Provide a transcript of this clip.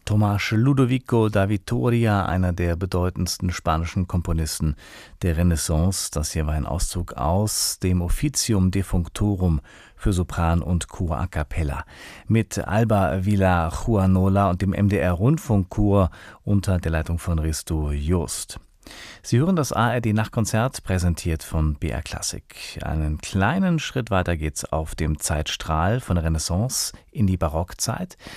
Tomás Ludovico da Vittoria, einer der bedeutendsten spanischen Komponisten der Renaissance. Das hier war ein Auszug aus dem Officium Defunctorum für Sopran und Chor a cappella mit Alba Villajuanola und dem MDR Rundfunkchor unter der Leitung von Risto Just. Sie hören das ARD-Nachtkonzert, präsentiert von BR Klassik. Einen kleinen Schritt weiter geht's auf dem Zeitstrahl von der Renaissance in die Barockzeit.